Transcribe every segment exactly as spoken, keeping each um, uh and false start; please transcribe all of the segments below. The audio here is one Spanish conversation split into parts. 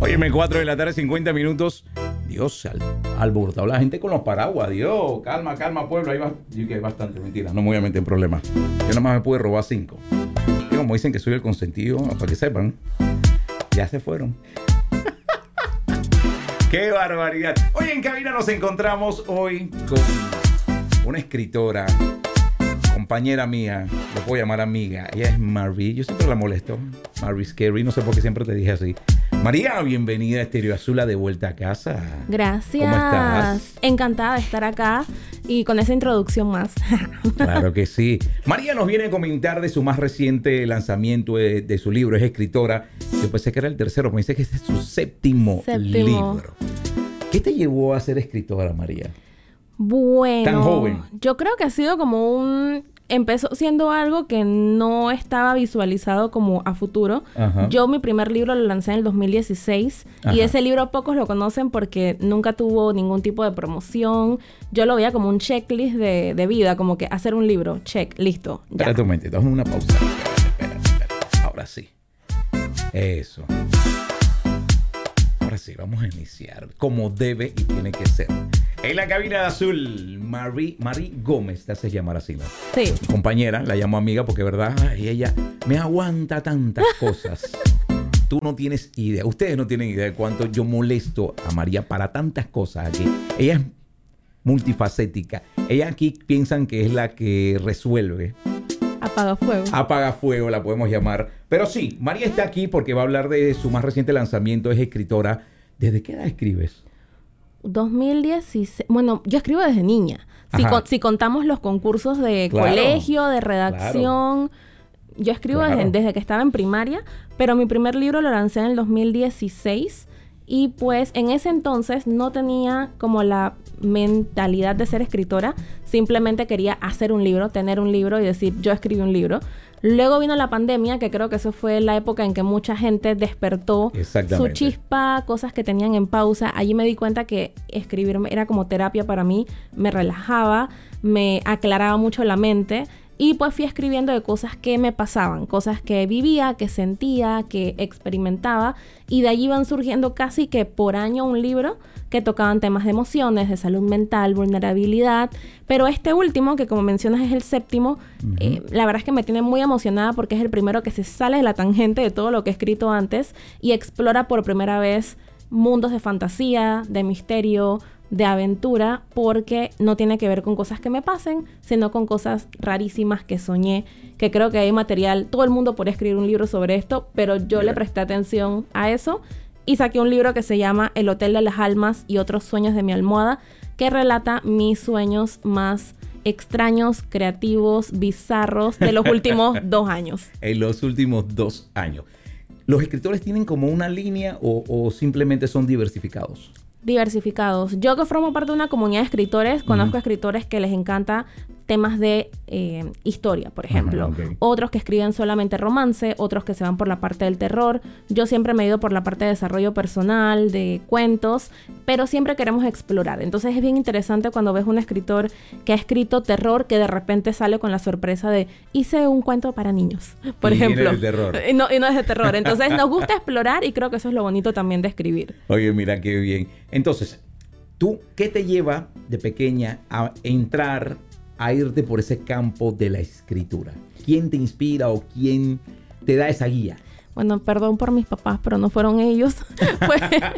Óyeme, cuatro de la tarde, cincuenta minutos. Dios, al, alborotado la gente con los paraguas. Dios, calma, calma, pueblo. Ahí va. Yo que hay bastante, mentira. No me voy a meter en problemas. Yo nada más me pude robar cinco. Y como dicen que soy el consentido, para que sepan, ya se fueron. ¡Qué barbaridad! Hoy en cabina nos encontramos hoy con una escritora, compañera mía, lo puedo llamar amiga. Ella es Marvi, yo siempre la molesto. Marvi Scary, no sé por qué siempre te dije así. María, bienvenida a Estéreo Azul, de vuelta a casa. Gracias. ¿Cómo estás? Encantada de estar acá y con esa introducción más. Claro que sí. María nos viene a comentar de su más reciente lanzamiento de, de su libro. Es escritora. Yo pensé que era el tercero, me dice que este es su séptimo, séptimo libro. ¿Qué te llevó a ser escritora, María? Bueno, tan joven. Yo creo que ha sido como un... Empezó siendo algo que no estaba visualizado como a futuro. Ajá. Yo mi primer libro lo lancé en el dos mil dieciséis. Ajá. Y ese libro pocos lo conocen porque nunca tuvo ningún tipo de promoción. Yo lo veía como un checklist de, de vida, como que hacer un libro, check, listo. Ya. Espérate un momento, dame una pausa. Espera, espera, espera. Ahora sí. Eso. Ahora sí, vamos a iniciar como debe y tiene que ser. En la cabina de azul, Marie, Marie Gómez, te haces llamar así, ¿no? Sí. Mi compañera, la llamo amiga porque, verdad, ay, ella me aguanta tantas cosas. Tú no tienes idea, ustedes no tienen idea de cuánto yo molesto a María para tantas cosas aquí. Ella es multifacética. Ella aquí piensan que es la que resuelve. Apaga fuego. Apaga fuego, la podemos llamar. Pero sí, María está aquí porque va a hablar de su más reciente lanzamiento. Es escritora. ¿Desde qué edad escribes? dos mil dieciséis. Bueno, yo escribo desde niña. Si, con, si contamos los concursos de claro, colegio, de redacción. Claro. Yo escribo claro. desde, desde que estaba en primaria. Pero mi primer libro lo lancé en el dos mil dieciséis. Y pues en ese entonces no tenía como la mentalidad de ser escritora. Simplemente quería hacer un libro, tener un libro y decir, yo escribí un libro. Luego vino la pandemia, que creo que eso fue la época en que mucha gente despertó su chispa, cosas que tenían en pausa. Allí me di cuenta que escribir era como terapia para mí, me relajaba, me aclaraba mucho la mente. Y pues fui escribiendo de cosas que me pasaban, cosas que vivía, que sentía, que experimentaba. Y de allí van surgiendo casi que por año un libro que tocaban temas de emociones, de salud mental, vulnerabilidad. Pero este último, que como mencionas es el séptimo, uh-huh. eh, la verdad es que me tiene muy emocionada porque es el primero que se sale de la tangente de todo lo que he escrito antes y explora por primera vez mundos de fantasía, de misterio, de aventura, porque no tiene que ver con cosas que me pasen, sino con cosas rarísimas que soñé, que creo que hay material, todo el mundo podría escribir un libro sobre esto, pero yo Bien. le presté atención a eso y saqué un libro que se llama El Hotel de las Almas y otros sueños de mi almohada, que relata mis sueños más extraños, creativos, bizarros de los últimos dos años. En los últimos dos años. ¿Los escritores tienen como una línea o, o simplemente son diversificados? Diversificados. Yo que formo parte de una comunidad de escritores, conozco uh-huh. escritores que les encanta temas de eh, historia, por ejemplo. Uh-huh, okay. Otros que escriben solamente romance, otros que se van por la parte del terror. Yo siempre me he ido por la parte de desarrollo personal, de cuentos, pero siempre queremos explorar. Entonces es bien interesante cuando ves un escritor que ha escrito terror que de repente sale con la sorpresa de hice un cuento para niños, por y ejemplo. No es de terror. Y no, y no es de terror. Entonces nos gusta explorar y creo que eso es lo bonito también de escribir. Oye, mira qué bien. Entonces, ¿tú qué te lleva de pequeña a entrar, a irte por ese campo de la escritura? ¿Quién te inspira o quién te da esa guía? Bueno, perdón por mis papás, pero no fueron ellos. fue,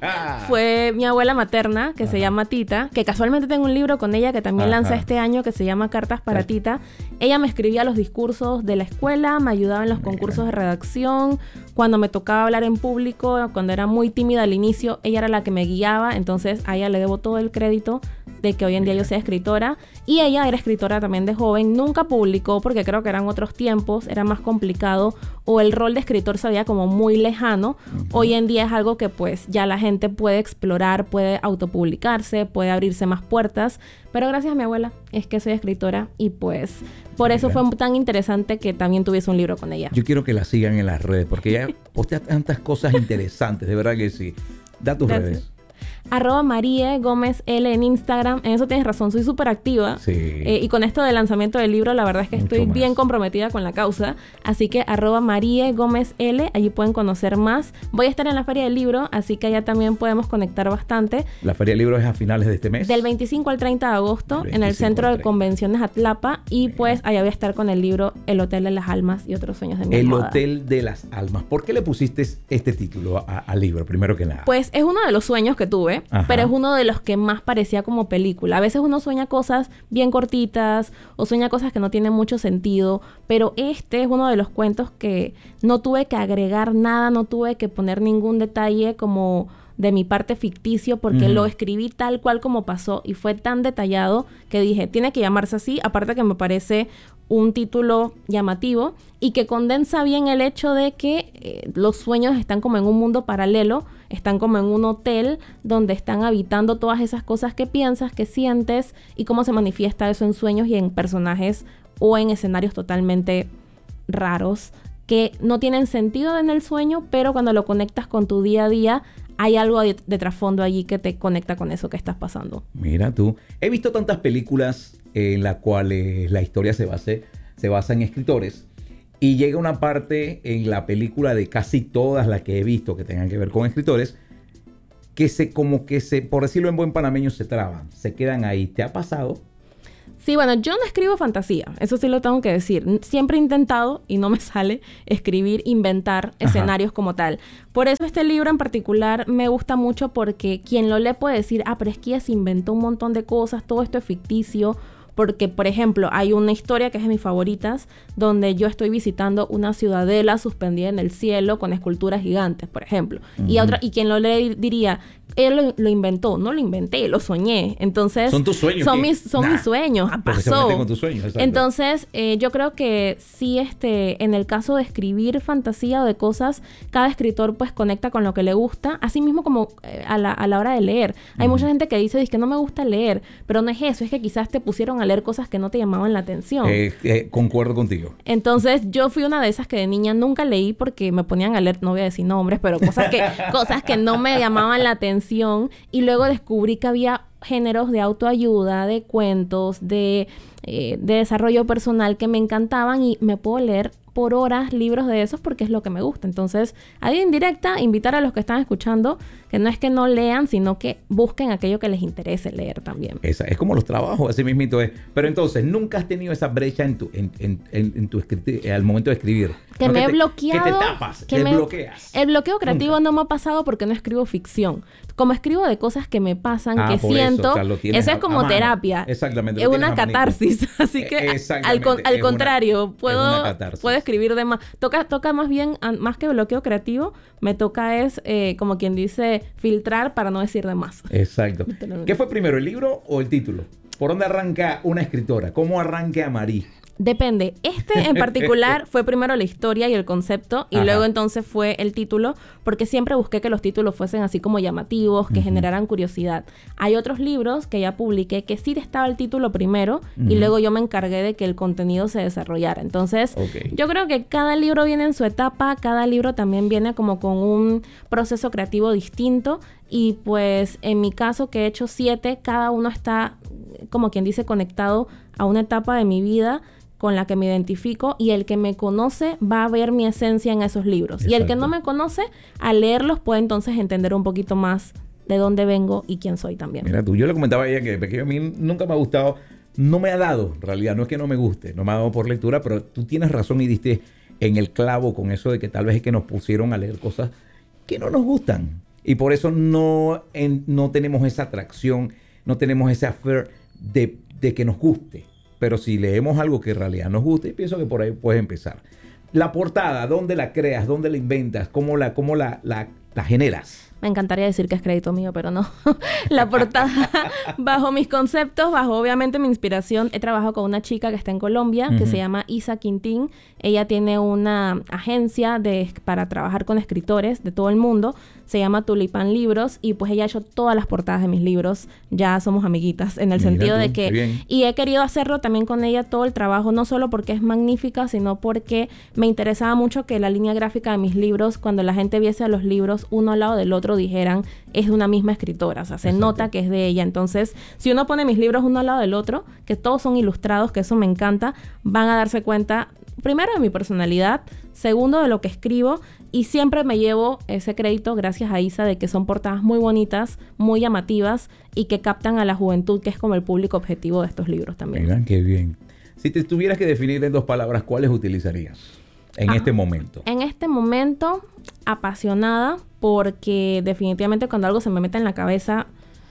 fue mi abuela materna, que Ajá. se llama Tita, que casualmente tengo un libro con ella que también Ajá. lancé este año, que se llama Cartas para Ajá. Tita. Ella me escribía los discursos de la escuela, me ayudaba en los Mira. concursos de redacción. Cuando me tocaba hablar en público, cuando era muy tímida al inicio, ella era la que me guiaba. Entonces a ella le debo todo el crédito de que hoy en día yo sea escritora. Y ella era escritora también de joven. Nunca publicó porque creo que eran otros tiempos, era más complicado o el rol de escritor se veía como muy lejano. Uh-huh. Hoy en día es algo que pues ya la gente puede explorar, puede autopublicarse, puede abrirse más puertas. Pero gracias a mi abuela es que soy escritora y pues por eso Mira. fue tan interesante que también tuviese un libro con ella. Yo quiero que la sigan en las redes porque ella postea tantas cosas interesantes, de verdad que sí. Da tus gracias. redes. Arroba Marie Gómez L en Instagram. En eso tienes razón, soy súper activa. Sí. Eh, y con esto del lanzamiento del libro, la verdad es que Mucho estoy más. bien comprometida con la causa. Así que arroba Marie Gómez L, allí pueden conocer más. Voy a estar en la Feria del Libro, así que allá también podemos conectar bastante. La Feria del Libro es a finales de este mes. Del veinticinco al treinta de agosto, en el Centro de Convenciones Atlapa. Y pues allá voy a estar con el libro El Hotel de las Almas y otros sueños de mi El almohada. Hotel de las Almas. ¿Por qué le pusiste este título al libro, primero que nada? Pues es uno de los sueños que tuve, Ajá. pero es uno de los que más parecía como película. A veces uno sueña cosas bien cortitas o sueña cosas que no tienen mucho sentido, pero este es uno de los cuentos que no tuve que agregar nada, no tuve que poner ningún detalle como de mi parte ficticio, porque uh-huh. lo escribí tal cual como pasó y fue tan detallado que dije, tiene que llamarse así, aparte que me parece un título llamativo y que condensa bien el hecho de que eh, los sueños están como en un mundo paralelo, están como en un hotel donde están habitando todas esas cosas que piensas, que sientes y cómo se manifiesta eso en sueños y en personajes o en escenarios totalmente raros que no tienen sentido en el sueño, pero cuando lo conectas con tu día a día hay algo de, de trasfondo allí que te conecta con eso que estás pasando. Mira tú, he visto tantas películas en las cuales la historia se basa, se basa en escritores y llega una parte en la película de casi todas las que he visto que tengan que ver con escritores que se como que se, por decirlo en buen panameño, se traban, se quedan ahí. ¿Te ha pasado? Sí, bueno, yo no escribo fantasía, eso sí lo tengo que decir. Siempre he intentado, y no me sale, escribir, inventar escenarios Ajá. como tal. Por eso este libro en particular me gusta mucho porque quien lo lee puede decir, ah, pero es que ella se inventó un montón de cosas, todo esto es ficticio. Porque, por ejemplo, hay una historia que es de mis favoritas, donde yo estoy visitando una ciudadela suspendida en el cielo con esculturas gigantes, por ejemplo. Uh-huh. Y otra y quien lo lee diría, él lo, lo inventó, no lo inventé, lo soñé. Entonces, son tus sueños. Son, mis, son nah, mis sueños, pasó. Con tus sueños, Entonces, eh, yo creo que sí, este, en el caso de escribir fantasía o de cosas, cada escritor pues conecta con lo que le gusta, así mismo como eh, a, la, a la hora de leer. Hay uh-huh. mucha gente que dice, dice que no me gusta leer, pero no es eso, es que quizás te pusieron a leer cosas que no te llamaban la atención. Eh, eh, concuerdo contigo. Entonces, yo fui una de esas que de niña nunca leí porque me ponían a leer, no voy a decir nombres, pero cosas que, cosas que no me llamaban la atención. Y luego descubrí que había géneros de autoayuda, de cuentos, de, eh, de desarrollo personal que me encantaban y me puedo leer por horas libros de esos porque es lo que me gusta. Entonces, ahí en directa, invitar a los que están escuchando que no es que no lean, sino que busquen aquello que les interese leer también. Esa, es como los trabajos, así mismito es. Pero entonces, ¿nunca has tenido esa brecha en tu, en, en, en, en tu escritura, al momento de escribir? Que ¿No? me que he te, bloqueado. Que te tapas, que te me, bloqueas. El bloqueo creativo nunca. no me ha pasado porque no escribo ficción. Como escribo de cosas que me pasan, ah, que siento, eso, o sea, eso es como terapia. Exactamente. Es una catarsis. Así que al, con, al contrario, una, puedo, puedo escribir de más. Toca, toca más bien, más que bloqueo creativo, me toca es, eh, como quien dice, filtrar para no decir de más. Exacto. ¿Qué fue primero, el libro o el título? ¿Por dónde arranca una escritora? ¿Cómo arranca Marie? Depende. Este en particular fue primero la historia y el concepto y Ajá. luego entonces fue el título, porque siempre busqué que los títulos fuesen así como llamativos, que uh-huh. generaran curiosidad. Hay otros libros que ya publiqué que sí estaba el título primero uh-huh. y luego yo me encargué de que el contenido se desarrollara. Entonces, okay. yo creo que cada libro viene en su etapa, cada libro también viene como con un proceso creativo distinto y pues en mi caso que he hecho siete, cada uno está como quien dice conectado a una etapa de mi vida con la que me identifico y el que me conoce va a ver mi esencia en esos libros. Exacto. Y el que no me conoce, al leerlos puede entonces entender un poquito más de dónde vengo y quién soy también. Mira tú, yo le comentaba a ella que de pequeño a mí nunca me ha gustado, no me ha dado, en realidad, no es que no me guste, no me ha dado por lectura, pero tú tienes razón y diste en el clavo con eso de que tal vez es que nos pusieron a leer cosas que no nos gustan. Y por eso no, en, no tenemos esa atracción, no tenemos ese affair de, de que nos guste. Pero si leemos algo que en realidad nos guste, pienso que por ahí puedes empezar. La portada, ¿dónde la creas? ¿Dónde la inventas? ¿Cómo la, cómo la, la, la generas? Me encantaría decir que es crédito mío, pero no. La portada, bajo mis conceptos, bajo obviamente mi inspiración, he trabajado con una chica que está en Colombia, uh-huh. que se llama Isa Quintín. Ella tiene una agencia de, para trabajar con escritores de todo el mundo. Se llama Tulipán Libros y pues ella ha hecho todas las portadas de mis libros. Ya somos amiguitas en el Mira sentido tú, de que... Y he querido hacerlo también con ella todo el trabajo, no solo porque es magnífica, sino porque me interesaba mucho que la línea gráfica de mis libros, cuando la gente viese a los libros uno al lado del otro dijeran es de una misma escritora. O sea, se Exacto. nota que es de ella. Entonces, si uno pone mis libros uno al lado del otro, que todos son ilustrados, que eso me encanta, van a darse cuenta, primero, de mi personalidad, segundo, de lo que escribo, y siempre me llevo ese crédito, gracias a Isa, de que son portadas muy bonitas, muy llamativas y que captan a la juventud, que es como el público objetivo de estos libros también. Miren, qué bien. Si te tuvieras que definir en dos palabras, ¿cuáles utilizarías en ah, este momento? En este momento, apasionada, porque definitivamente cuando algo se me mete en la cabeza,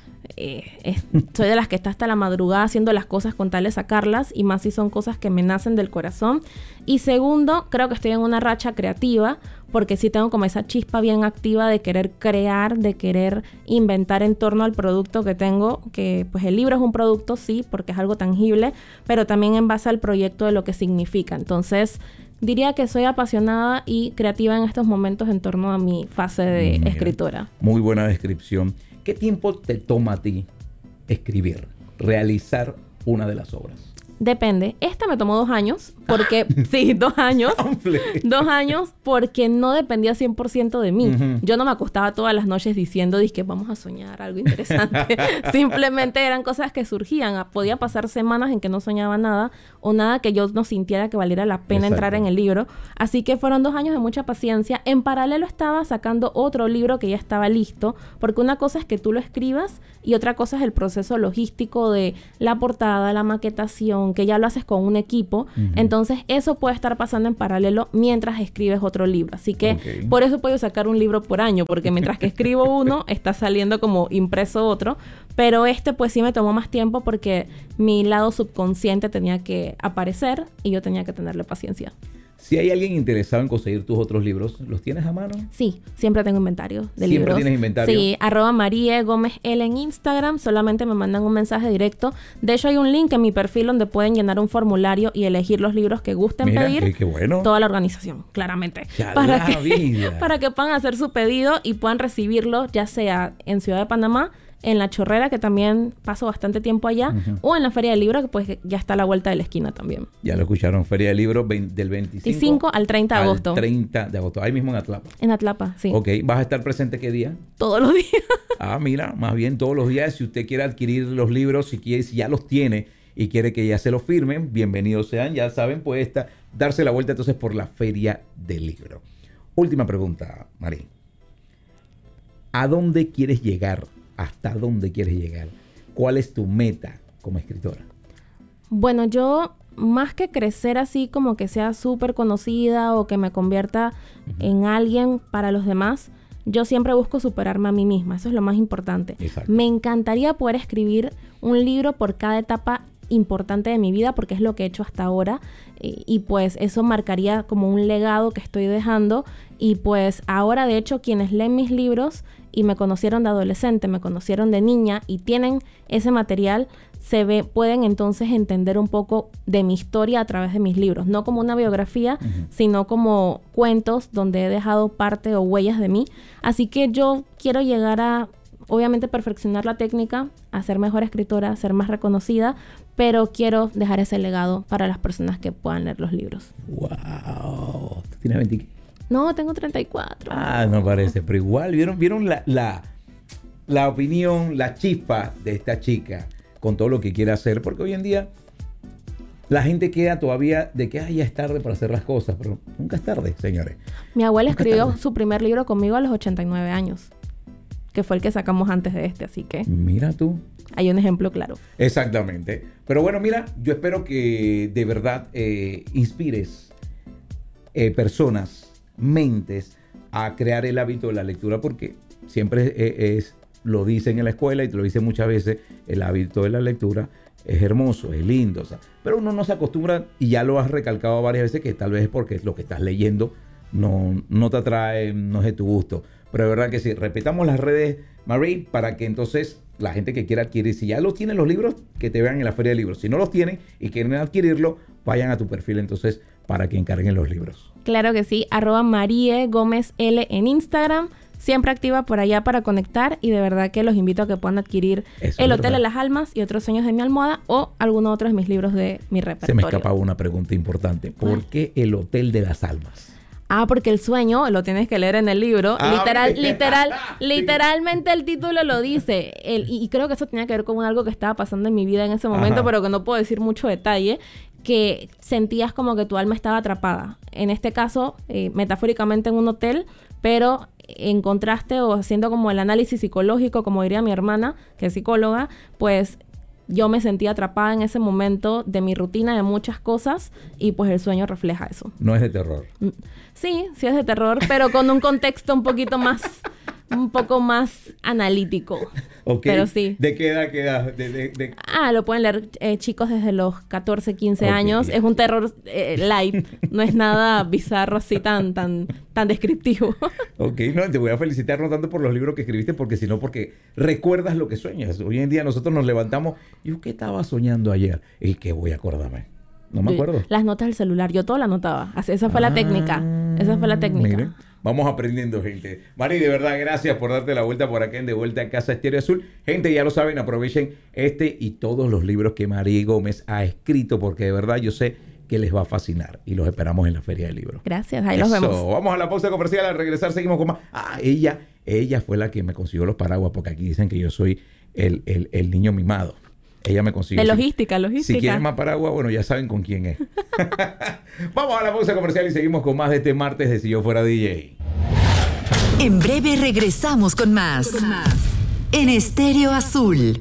eh, es, soy de las que está hasta la madrugada haciendo las cosas con tal de sacarlas, y más si son cosas que me nacen del corazón. Y segundo, creo que estoy en una racha creativa, porque sí tengo como esa chispa bien activa de querer crear, de querer inventar en torno al producto que tengo, que pues el libro es un producto, sí, porque es algo tangible, pero también en base al proyecto de lo que significa. Entonces, diría que soy apasionada y creativa en estos momentos en torno a mi fase de Mira, escritora. Muy buena descripción. ¿Qué tiempo te toma a ti escribir, realizar una de las obras? Depende. Esta me tomó dos años, porque... sí, dos años. dos años, porque no dependía cien por ciento de mí. Uh-huh. Yo no me acostaba todas las noches diciendo, dizque vamos a soñar algo interesante. Simplemente eran cosas que surgían. Podía pasar semanas en que no soñaba nada, o nada que yo no sintiera que valiera la pena Exacto. entrar en el libro. Así que fueron dos años de mucha paciencia. En paralelo estaba sacando otro libro que ya estaba listo, porque una cosa es que tú lo escribas y otra cosa es el proceso logístico de la portada, la maquetación, que ya lo haces con un equipo. Uh-huh. Entonces, eso puede estar pasando en paralelo mientras escribes otro libro. Así que, okay. por eso puedo sacar un libro por año, porque mientras que escribo uno, está saliendo como impreso otro. Pero este, pues sí me tomó más tiempo porque mi lado subconsciente tenía que aparecer y yo tenía que tenerle paciencia. Si hay alguien interesado en conseguir tus otros libros, ¿los tienes a mano? Sí, siempre tengo inventario de ¿Siempre libros. ¿Siempre tienes inventario? Sí, arroba Marie Gómez L en Instagram. Solamente me mandan un mensaje directo. De hecho, hay un link en mi perfil donde pueden llenar un formulario y elegir los libros que gusten Mira, pedir. Qué, qué bueno. Toda la organización, claramente. Ya para la que, vida. Para que puedan hacer su pedido y puedan recibirlo, ya sea en Ciudad de Panamá, en La Chorrera, que también paso bastante tiempo allá, uh-huh. o en la Feria del Libro, que pues ya está a la vuelta de la esquina también. Ya lo escucharon, Feria del Libro del veinticinco, veinticinco al treinta de agosto. treinta de agosto, ahí mismo en Atlapa. En Atlapa, sí. Ok, ¿vas a estar presente qué día? Todos los días. Ah, mira, más bien todos los días. Si usted quiere adquirir los libros, si, quiere, si ya los tiene y quiere que ya se los firmen, bienvenidos sean, ya saben, puede estar, darse la vuelta entonces por la Feria del Libro. Última pregunta, Marín. ¿A dónde quieres llegar? ¿Hasta dónde quieres llegar? ¿Cuál es tu meta como escritora? Bueno, yo más que crecer así como que sea súper conocida o que me convierta uh-huh. en alguien para los demás, yo siempre busco superarme a mí misma. Eso es lo más importante. Exacto. Me encantaría poder escribir un libro por cada etapa importante de mi vida, porque es lo que he hecho hasta ahora, y, y pues eso marcaría como un legado que estoy dejando. Y pues ahora, de hecho, quienes leen mis libros y me conocieron de adolescente, me conocieron de niña y tienen ese material, se ve, pueden entonces entender un poco de mi historia a través de mis libros, no como una biografía, uh-huh. sino como cuentos donde he dejado parte o huellas de mí. Así que yo quiero llegar a, obviamente, perfeccionar la técnica, a ser mejor escritora, a ser más reconocida, pero quiero dejar ese legado para las personas que puedan leer los libros. ¡Wow! ¿Tú tienes veinte? No, tengo treinta y cuatro. Ah, no parece, pero igual, ¿vieron, vieron la, la, la opinión, la chispa de esta chica con todo lo que quiere hacer? Porque hoy en día la gente queda todavía de que ah, ya es tarde para hacer las cosas, pero nunca es tarde, señores. Mi abuela nunca escribió su primer libro conmigo a los ochenta y nueve años, que fue el que sacamos antes de este, así que... Mira tú. Hay un ejemplo claro. Exactamente. Pero bueno, mira, yo espero que de verdad eh, inspires eh, personas, mentes, a crear el hábito de la lectura, porque siempre es, es, lo dicen en la escuela y te lo dicen muchas veces, el hábito de la lectura es hermoso, es lindo, o sea, pero uno no se acostumbra, y ya lo has recalcado varias veces, que tal vez es porque lo que estás leyendo no, no te atrae, no es de tu gusto. Pero de verdad que sí, repitamos las redes, Marie, para que entonces la gente que quiera adquirir, si ya los tienen los libros, que te vean en la Feria de Libros. Si no los tienen y quieren adquirirlo, vayan a tu perfil entonces para que encarguen los libros. Claro que sí, arroba Marie Gómez L en Instagram, siempre activa por allá para conectar, y de verdad que los invito a que puedan adquirir Eso El Hotel de las Almas y Otros Sueños de mi Almohada, o alguno otro de mis libros de mi repertorio. Se me escapaba una pregunta importante. ¿Por qué El Hotel de las Almas? Ah, porque el sueño, lo tienes que leer en el libro, ah, literal, okay. literal, literalmente el título lo dice. El, y, y creo que eso tenía que ver con algo que estaba pasando en mi vida en ese momento, Ajá. pero que no puedo decir mucho detalle, que sentías como que tu alma estaba atrapada. En este caso, eh, metafóricamente en un hotel, pero en contraste o haciendo como el análisis psicológico, como diría mi hermana, que es psicóloga, pues yo me sentía atrapada en ese momento de mi rutina, de muchas cosas, y pues el sueño refleja eso. No es de terror. Sí, sí es de terror, pero con un contexto un poquito más, un poco más analítico. Okay. Pero sí. ¿De qué edad, qué edad? De, de, de... Ah, lo pueden leer eh, chicos desde los catorce, quince okay, años. Yeah. Es un terror eh, light. No es nada bizarro así tan, tan, tan descriptivo. Ok, no, te voy a felicitar no tanto por los libros que escribiste, porque sino porque recuerdas lo que sueñas. Hoy en día nosotros nos levantamos y yo, ¿qué estaba soñando ayer? ¿Y qué voy a acordarme? No me acuerdo. Las notas del celular, yo todo la anotaba. Esa fue ah, la técnica. Esa fue la técnica. Miren. Vamos aprendiendo, gente. Mari, de verdad, gracias por darte la vuelta por acá en De Vuelta a Casa Estéreo Azul. Gente, ya lo saben, aprovechen este y todos los libros que Mari Gómez ha escrito, porque de verdad yo sé que les va a fascinar. Y los esperamos en la Feria del Libro. Gracias, ahí Eso. Los vemos. Vamos a la pausa comercial. Al regresar seguimos con más. Ah, ella, ella fue la que me consiguió los paraguas, porque aquí dicen que yo soy el, el, el niño mimado. Ella me consiguió. De logística, logística. Si quieren más paraguas, bueno, ya saben con quién es. Vamos a la pausa comercial y seguimos con más de este martes de Si Yo Fuera D J. En breve regresamos con más. Con más. En Estéreo Azul.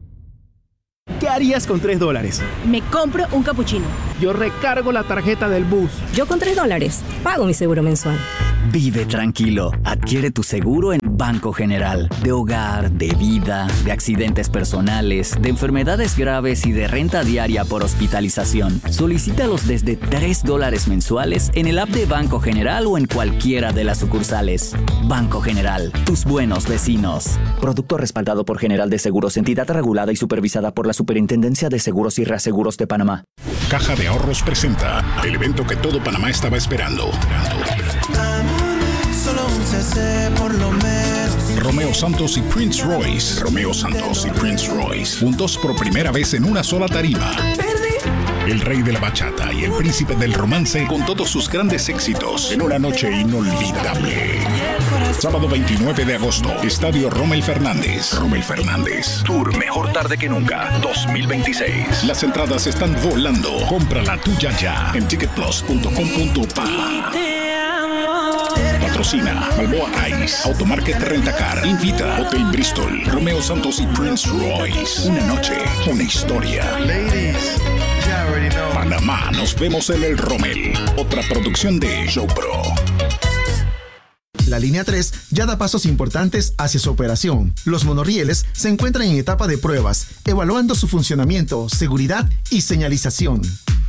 ¿Qué harías con tres dólares? Me compro un capuchino. Yo recargo la tarjeta del bus. Yo con tres dólares pago mi seguro mensual. Vive tranquilo. Adquiere tu seguro en Banco General. De hogar, de vida, de accidentes personales, de enfermedades graves y de renta diaria por hospitalización. Solicítalos desde tres dólares mensuales en el app de Banco General o en cualquiera de las sucursales. Banco General, tus buenos vecinos. Producto respaldado por General de Seguros, entidad regulada y supervisada por la Superintendencia de Seguros y Reaseguros de Panamá. Caja de Ahorros presenta el evento que todo Panamá estaba esperando. Solo un C C por lo menos. Romeo Santos y Prince Royce. Romeo Santos y Prince Royce. Juntos por primera vez en una sola tarima. El rey de la bachata y el príncipe del romance con todos sus grandes éxitos en una noche inolvidable. Sábado veintinueve de agosto, Estadio Rommel Fernández. Rommel Fernández. Tour Mejor Tarde que Nunca dos mil veintiséis. Las entradas están volando. Compra la tuya ya en ticket plus punto com punto pa. Patrocina Balboa Ice, Automarket Rentacar, Invita, Hotel Bristol, Romeo Santos y Prince Royce. Una noche, una historia. Ladies, you already know. Panamá, nos vemos en el Rommel. Otra producción de Showpro. La línea tres ya da pasos importantes hacia su operación. Los monorrieles se encuentran en etapa de pruebas, evaluando su funcionamiento, seguridad y señalización.